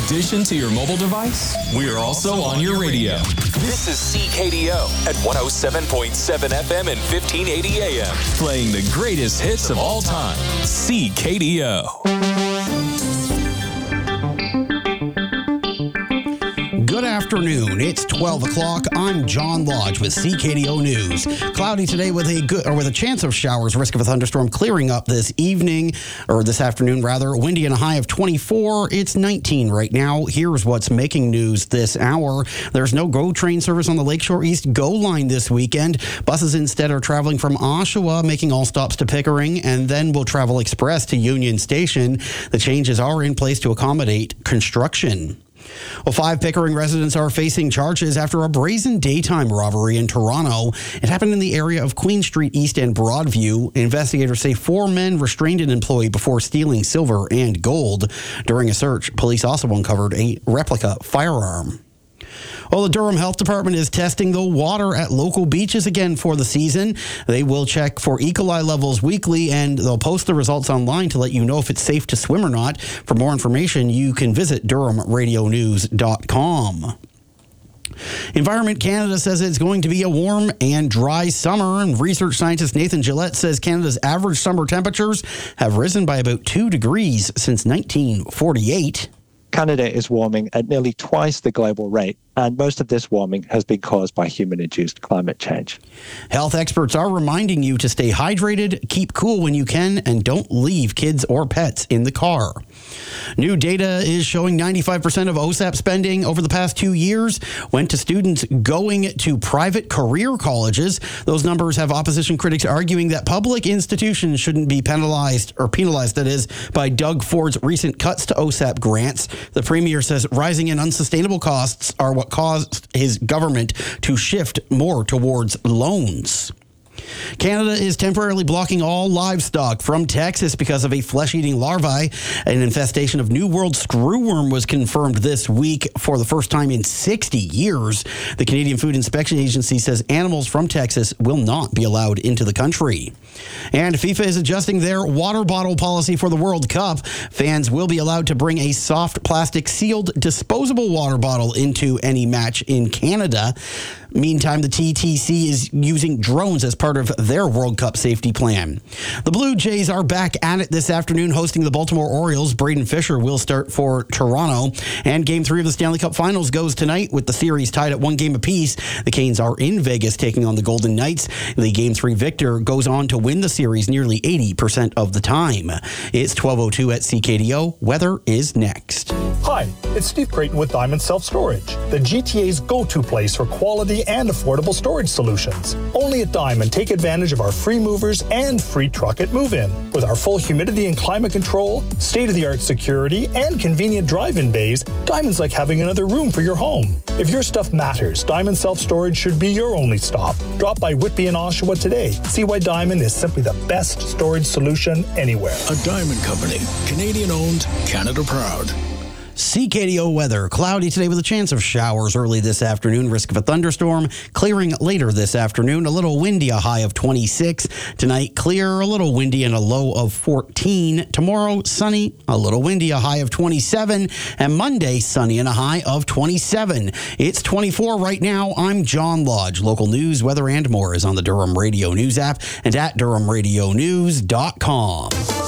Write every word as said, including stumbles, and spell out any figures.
addition to your mobile device, we're also on your radio. This is C K D O at one oh seven point seven F M and fifteen eighty A M, playing the greatest hits of all time. C K D O. Good afternoon. It's twelve o'clock. I'm John Lodge with C K D O News. Cloudy today with a good, or with a chance of showers, risk of a thunderstorm clearing up this evening, or this afternoon rather. Windy and a high of twenty-four. It's nineteen right now. Here's what's making news this hour. There's no GO train service on the Lakeshore East GO line this weekend. Buses instead are traveling from Oshawa, making all stops to Pickering, and then will travel express to Union Station. The changes are in place to accommodate construction. Well, five Pickering residents are facing charges after a brazen daytime robbery in Toronto. It happened in the area of Queen Street East and Broadview. Investigators say four men restrained an employee before stealing silver and gold. During a search, police also uncovered a replica firearm. Well, the Durham Health Department is testing the water at local beaches again for the season. They will check for E. coli levels weekly, and they'll post the results online to let you know if it's safe to swim or not. For more information, you can visit durham radio news dot com. Environment Canada says it's going to be a warm and dry summer, and research scientist Nathan Gillette says Canada's average summer temperatures have risen by about two degrees since nineteen forty-eight. Canada is warming at nearly twice the global rate, and most of this warming has been caused by human-induced climate change. Health experts are reminding you to stay hydrated, keep cool when you can, and don't leave kids or pets in the car. New data is showing ninety-five percent of O S A P spending over the past two years went to students going to private career colleges. Those numbers have opposition critics arguing that public institutions shouldn't be penalized, or penalized, that is, by Doug Ford's recent cuts to O S A P grants. The Premier says rising and unsustainable costs are what caused his government to shift more towards loans. Canada is temporarily blocking all livestock from Texas because of a flesh-eating larvae. An infestation of New World screwworm was confirmed this week for the first time in sixty years. The Canadian Food Inspection Agency says animals from Texas will not be allowed into the country. And FIFA is adjusting their water bottle policy for the World Cup. Fans will be allowed to bring a soft plastic sealed disposable water bottle into any match in Canada. Meantime, the T T C is using drones as part of their World Cup safety plan. The Blue Jays are back at it this afternoon, hosting the Baltimore Orioles. Braden Fisher will start for Toronto. And Game three of the Stanley Cup Finals goes tonight with the series tied at one game apiece. The Canes are in Vegas taking on the Golden Knights. The Game three victor goes on to win the series nearly eighty percent of the time. It's twelve oh two at C K D O. Weather is next. Hi, it's Steve Creighton with Diamond Self Storage, the G T A's go-to place for quality and affordable storage solutions. Only at Diamond, take advantage of our free movers and free truck at move-in. With our full humidity and climate control, state-of-the-art security, and convenient drive-in bays, Diamond's like having another room for your home. If your stuff matters, Diamond Self Storage should be your only stop. Drop by Whitby and Oshawa today. See why Diamond is simply the best storage solution anywhere. A Diamond Company, Canadian-owned, Canada proud. C K D O weather. Cloudy today with a chance of showers early this afternoon. Risk of a thunderstorm. Clearing later this afternoon. A little windy, a high of twenty-six. Tonight, clear, a little windy, and a low of fourteen. Tomorrow, sunny, a little windy, a high of twenty-seven. And Monday, sunny and a high of twenty-seven. It's twenty-four right now. I'm John Lodge. Local news, weather, and more is on the Durham Radio News app and at durham radio news dot com.